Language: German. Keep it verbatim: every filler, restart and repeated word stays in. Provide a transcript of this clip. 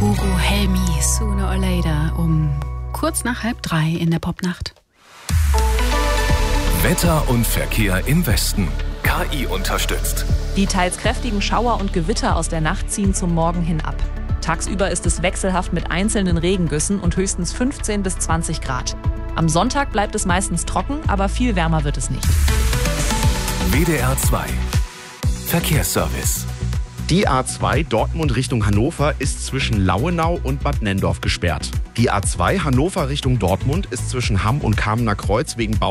Hugo Helmi, Sooner or Later, um kurz nach halb drei in der Popnacht. Wetter und Verkehr im Westen. K I unterstützt. Die teils kräftigen Schauer und Gewitter aus der Nacht ziehen zum Morgen hin ab. Tagsüber ist es wechselhaft mit einzelnen Regengüssen und höchstens fünfzehn bis zwanzig Grad. Am Sonntag bleibt es meistens trocken, aber viel wärmer wird es nicht. W D R zwei Verkehrsservice. Die A zwei Dortmund Richtung Hannover ist zwischen Lauenau und Bad Nenndorf gesperrt. Die A zwei Hannover Richtung Dortmund ist zwischen Hamm und Kamener Kreuz wegen Bau